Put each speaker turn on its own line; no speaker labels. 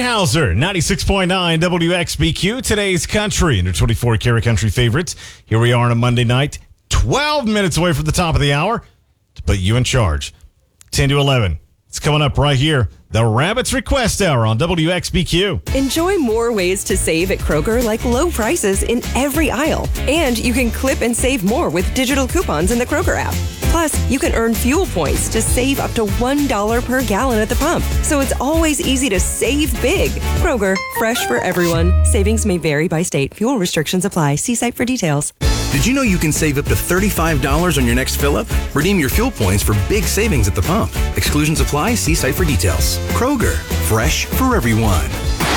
Hauser, 96.9 WXBQ, today's country, and 24 karat country favorites. Here we are on a Monday night, 12 minutes away from the top of the hour to put you in charge. 10 to 11. It's coming up right here. The Rabbit's Request Hour on WXBQ.
Enjoy more ways to save at Kroger, like low prices in every aisle. And you can clip and save more with digital coupons in the Kroger app. Plus, you can earn fuel points to save up to $1 per gallon at the pump. So it's always easy to save big. Kroger, fresh for everyone. Savings may vary by state. Fuel restrictions apply. See site for details.
Did you know you can save up to $35 on your next fill-up? Redeem your fuel points for big savings at the pump. Exclusions apply. See site for details. Kroger, fresh for everyone.